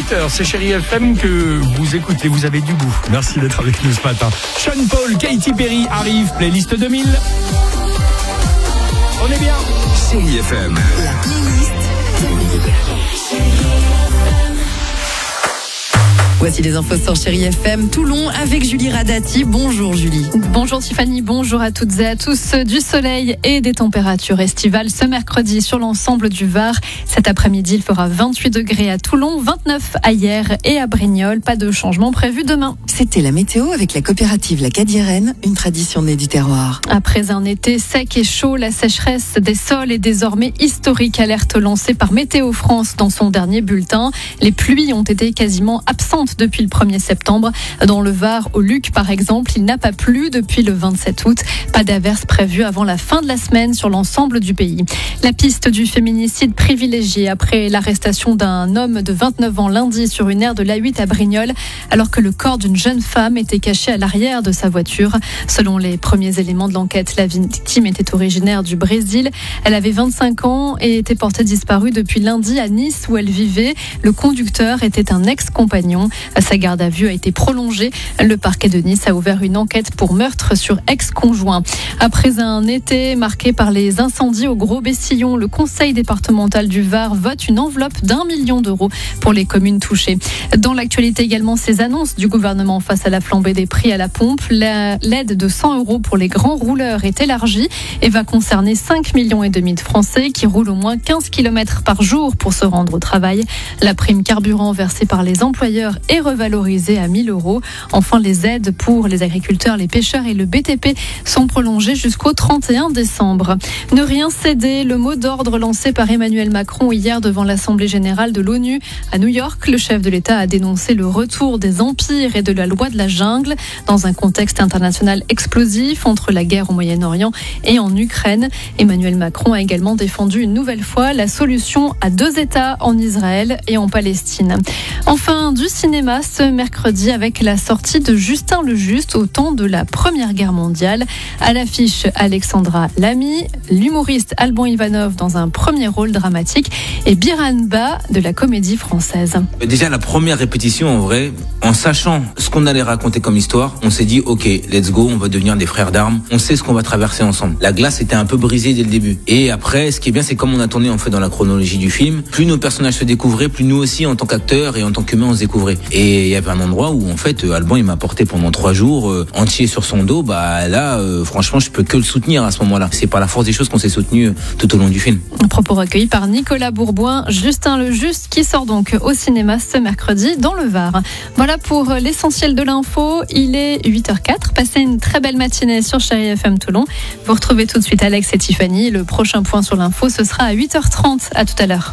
18h, c'est Chérie FM que vous écoutez, vous avez du goût. Merci d'être avec nous ce matin. Sean Paul, Katy Perry arrive, playlist 2000. On est bien. Chérie FM. La playlist 2000. Voici les infos sur Chérie FM Toulon avec Julie Radati. Bonjour Julie. Bonjour Tiffany, bonjour à toutes et à tous. Du soleil et des températures estivales ce mercredi sur l'ensemble du Var. Cet après-midi, il fera 28 degrés à Toulon, 29 à Hyères et à Brignoles. Pas de changement prévu demain. C'était la météo avec la coopérative La Cadiérenne, une tradition née du terroir. Après un été sec et chaud, la sécheresse des sols est désormais historique. Alerte lancée par Météo France dans son dernier bulletin. Les pluies ont été quasiment absentes depuis le 1er septembre. Dans le Var, au Luc par exemple, il n'a pas plu depuis le 27 août. Pas d'averses prévues avant la fin de la semaine sur l'ensemble du pays. La piste du féminicide privilégiée après l'arrestation d'un homme de 29 ans lundi sur une aire de l'A8 à Brignoles, alors que le corps d'une jeune femme était caché à l'arrière de sa voiture. Selon les premiers éléments de l'enquête, la victime était originaire du Brésil. Elle avait 25 ans et était portée disparue depuis lundi à Nice où elle vivait. Le conducteur était un ex-compagnon. Sa garde à vue a été prolongée. Le parquet de Nice a ouvert une enquête pour meurtre sur ex-conjoint. Après un été marqué par les incendies au Gros-Bessillon, le conseil départemental du Var vote une enveloppe d'1 million d'euros pour les communes touchées. Dans l'actualité également, ces annonces du gouvernement face à la flambée des prix à la pompe. L'aide de 100 euros pour les grands rouleurs est élargie et va concerner 5,5 millions de Français qui roulent au moins 15 km par jour pour se rendre au travail. La prime carburant versée par les employeurs est revalorisée à 1 000 euros. Enfin, les aides pour les agriculteurs, les pêcheurs et le BTP sont prolongées jusqu'au 31 décembre. Ne rien céder, le mot d'ordre lancé par Emmanuel Macron hier devant l'Assemblée générale de l'ONU. À New York, le chef de l'État a dénoncé le retour des empires et de la loi de la jungle dans un contexte international explosif entre la guerre au Moyen-Orient et en Ukraine. Emmanuel Macron a également défendu une nouvelle fois la solution à 2 États en Israël et en Palestine. Enfin, du cinéma ce mercredi avec la sortie de Justin le Juste au temps de la Première Guerre mondiale. À l'affiche, Alexandra Lamy, l'humoriste Alban Ivanov dans un premier rôle dramatique et Biran Ba de la Comédie Française. Déjà la première répétition en vrai, en sachant ce qu'on allait raconter comme histoire, on s'est dit ok, let's go, on va devenir des frères d'armes, on sait ce qu'on va traverser ensemble. La glace était un peu brisée dès le début. Et après, ce qui est bien, c'est comme on a tourné en fait dans la chronologie du film, plus nos personnages se découvraient, plus nous aussi en tant qu'acteurs et en tant qu'humains on se découvrait. Et il y avait un endroit où en fait Alban il m'a porté pendant 3 jours entier sur son dos. Bah là franchement je peux que le soutenir à ce moment-là. C'est par la force des choses qu'on s'est soutenu tout au long du film. Un propos recueilli par Nicolas Bourboin. Justin le Juste qui sort donc au cinéma ce mercredi dans le Var. Voilà pour l'essentiel de l'info. Il est 8h04. Passez une très belle matinée sur Chérie FM Toulon. Vous retrouvez tout de suite Alex et Tiffany. Le prochain point sur l'info ce sera à 8h30. À tout à l'heure.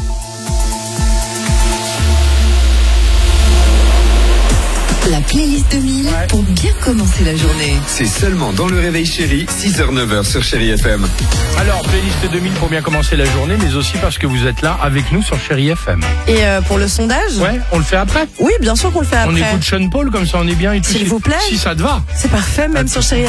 La playlist 2000 pour bien commencer la journée. C'est seulement dans le réveil chéri, 6h-9h sur Chérie FM. Alors, playlist 2000 pour bien commencer la journée, mais aussi parce que vous êtes là avec nous sur Chérie FM. Et pour le sondage? Ouais, on le fait après. Oui, bien sûr qu'on le fait après. On écoute Sean Paul, comme ça on est bien et tout. S'il vous plaît. Si ça te va. C'est parfait, même sur Chérie